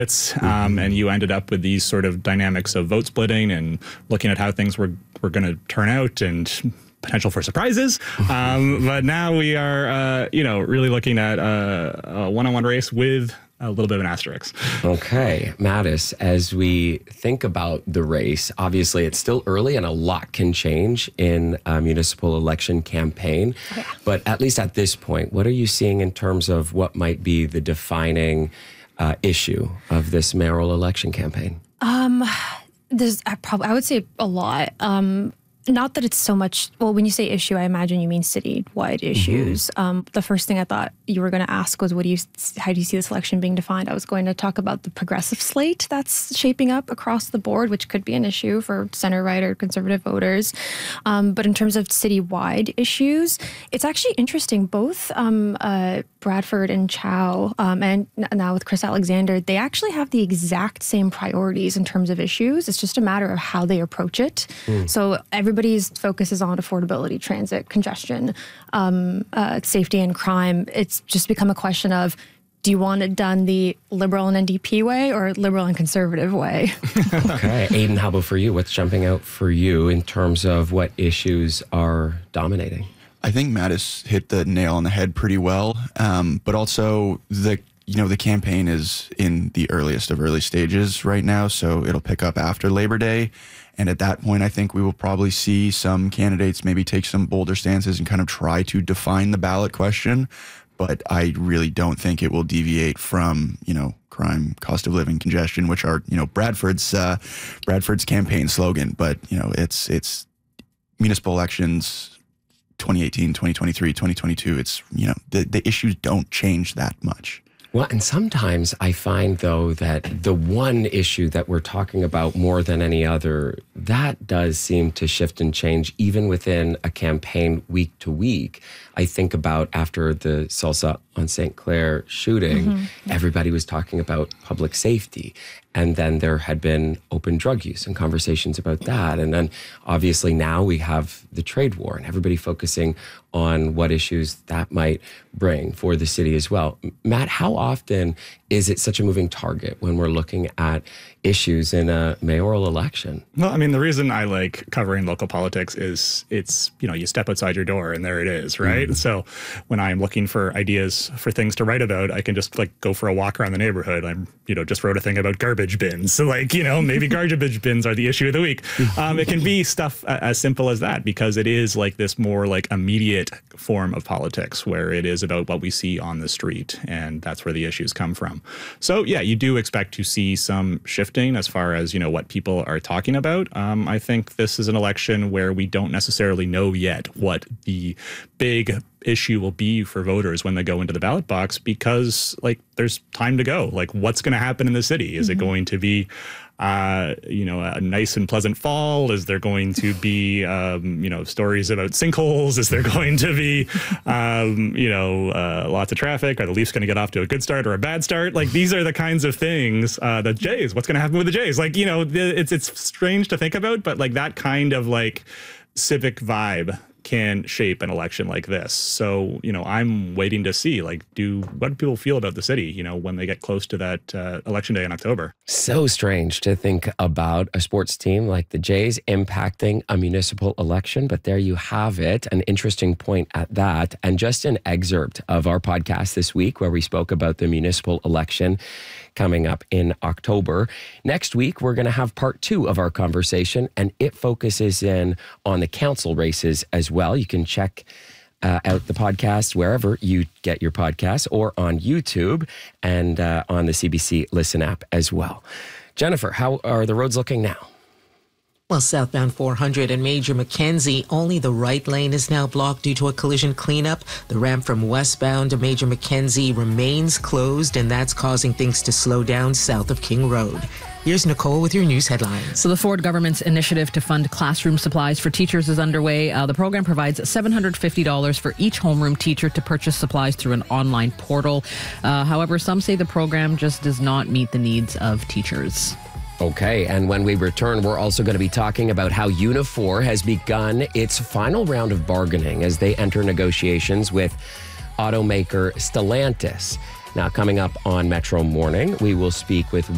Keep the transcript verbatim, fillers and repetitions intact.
It's, um, and you ended up with these sort of dynamics of vote splitting and looking at how things were, were going to turn out and potential for surprises. Um, but now we are, uh, you know, really looking at uh, a one-on-one race with a little bit of an asterisk. Okay, Mattis, as we think about the race, obviously it's still early and a lot can change in a municipal election campaign. Oh, yeah. But at least at this point, what are you seeing in terms of what might be the defining uh, issue of this mayoral election campaign? Um, there's I probably I would say a lot. Um, Not that it's so much, well, when you say issue, I imagine you mean city-wide issues. Mm-hmm. Um, the first thing I thought you were going to ask was, what do you, how do you see this election being defined? I was going to talk about the progressive slate that's shaping up across the board, which could be an issue for center-right or conservative voters. Um, but in terms of city-wide issues, it's actually interesting. Both um, uh, Bradford and Chow, um, and now with Chris Alexander, they actually have the exact same priorities in terms of issues. It's just a matter of how they approach it. Mm. So every Everybody's focus is on affordability, transit, congestion, um, uh, safety and crime. It's just become a question of, do you want it done the Liberal and N D P way or Liberal and Conservative way? Okay. Aidan, how about for you? What's jumping out for you in terms of what issues are dominating? I think Mattis hit the nail on the head pretty well, um, but also the you know, the campaign is in the earliest of early stages right now, so it'll pick up after Labor Day. And at that point, I think we will probably see some candidates maybe take some bolder stances and kind of try to define the ballot question. But I really don't think it will deviate from, you know, crime, cost of living, congestion, which are, you know, Bradford's uh, Bradford's campaign slogan. But, you know, it's it's municipal elections, twenty eighteen, twenty twenty-three, twenty twenty-two. It's, you know, the, the issues don't change that much. Well, and sometimes I find, though, that the one issue that we're talking about more than any other, that does seem to shift and change even within a campaign week to week. I think about after the Salsa on Saint Clair shooting, mm-hmm. everybody was talking about public safety. And then there had been open drug use and conversations about that. And then obviously now we have the trade war and everybody focusing on what issues that might bring for the city as well. Matt, how often is it such a moving target when we're looking at issues in a mayoral election? Well, I mean, the reason I like covering local politics is it's, you know, you step outside your door and there it is, right? Mm-hmm. So when I'm looking for ideas for things to write about, I can just like go for a walk around the neighborhood. I'm, you know, just wrote a thing about garbage bins. So like, you know, maybe garbage bins are the issue of the week. Um, it can be stuff as simple as that because it is like this more like immediate form of politics where it is about what we see on the street and that's where the issues come from. So yeah, you do expect to see some shifting as far as, you know, what people are talking about. Um, I think this is an election where we don't necessarily know yet what the big issue will be for voters when they go into the ballot box because like there's time to go. Like what's going to happen in the city? Is mm-hmm. it going to be Uh, you know, a nice and pleasant fall? Is there going to be, um, you know, stories about sinkholes? Is there going to be, um, you know, uh, lots of traffic? Are the Leafs going to get off to a good start or a bad start? Like, these are the kinds of things, uh, the Jays, what's going to happen with the Jays? Like, you know, the, it's, it's strange to think about, but like that kind of like civic vibe can shape an election like this. So, you know, I'm waiting to see, like, do what do people feel about the city, you know, when they get close to that uh, election day in October? So strange to think about a sports team like the Jays impacting a municipal election, but there you have it. An interesting point at that. And just an excerpt of our podcast this week where we spoke about the municipal election coming up in October. Next week, we're going to have part two of our conversation, and it focuses in on the council races as well. You can check uh, out the podcast wherever you get your podcasts or on YouTube and uh, on the C B C Listen app as well. Jennifer, how are the roads looking now? Well, southbound four hundred and Major Mackenzie, only the right lane is now blocked due to a collision cleanup. The ramp from westbound to Major Mackenzie remains closed, and that's causing things to slow down south of King Road. Here's Nicole with your news headlines. So the Ford government's initiative to fund classroom supplies for teachers is underway. Uh, the program provides seven hundred fifty dollars for each homeroom teacher to purchase supplies through an online portal. Uh, however, some say the program just does not meet the needs of teachers. Okay, and when we return, we're also going to be talking about how Unifor has begun its final round of bargaining as they enter negotiations with automaker Stellantis. Now, coming up on Metro Morning, we will speak with